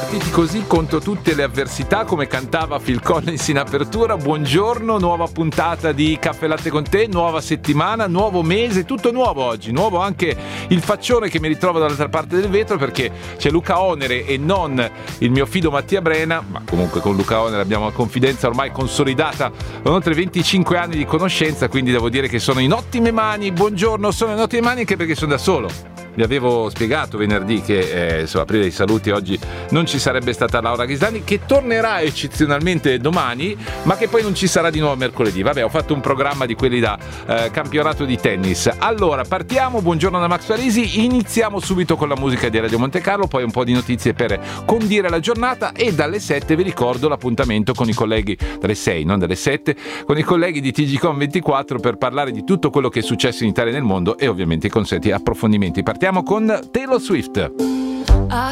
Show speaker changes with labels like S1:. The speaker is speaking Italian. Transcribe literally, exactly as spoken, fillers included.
S1: battiti così contro tutte le avversità, come cantava Phil Collins in apertura. Buongiorno, nuova puntata di Caffè Latte con te, nuova settimana, nuovo mese, tutto nuovo oggi, nuovo anche il faccione che mi ritrovo dall'altra parte del vetro, perché c'è Luca Onere e non il mio fido Mattia Brena, ma comunque con Luca Onere abbiamo una confidenza ormai consolidata con oltre venticinque anni di conoscenza, quindi devo dire che sono in ottime mani. Buongiorno, sono in ottime mani anche perché sono da solo. Vi avevo spiegato venerdì che eh, insomma, aprire i saluti oggi non ci sarebbe stata Laura Ghisani, che tornerà eccezionalmente domani, ma che poi non ci sarà di nuovo mercoledì. Vabbè, ho fatto un programma di quelli da eh, campionato di tennis. Allora, partiamo. Buongiorno da Max Parisi. Iniziamo subito con la musica di Radio Monte Carlo, poi un po' di notizie per condire la giornata e dalle sette vi ricordo l'appuntamento con i colleghi, dalle sei, non dalle sette, con i colleghi di T G Com ventiquattro per parlare di tutto quello che è successo in Italia e nel mondo e ovviamente i consueti approfondimenti. Partiamo con Taylor Swift.